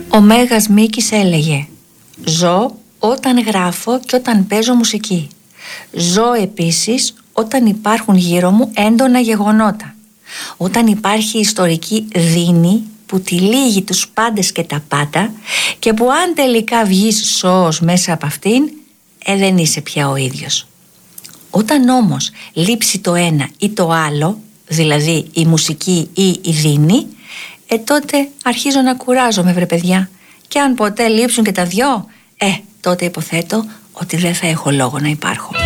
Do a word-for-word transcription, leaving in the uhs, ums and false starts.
Ο Μέγας Μίκης έλεγε: «Ζω όταν γράφω και όταν παίζω μουσική. Ζω επίσης όταν υπάρχουν γύρω μου έντονα γεγονότα. Όταν υπάρχει ιστορική δίνη που τυλίγει τους πάντες και τα πάντα και που αν τελικά βγεις σώος μέσα από αυτήν, ε, δεν είσαι πια ο ίδιος. Όταν όμως λείψει το ένα ή το άλλο, δηλαδή η μουσική ή η δίνη, ε τότε αρχίζω να κουράζομαι, βρε παιδιά. Και αν ποτέ λείψουν και τα δυο, ε τότε υποθέτω ότι δεν θα έχω λόγο να υπάρχω».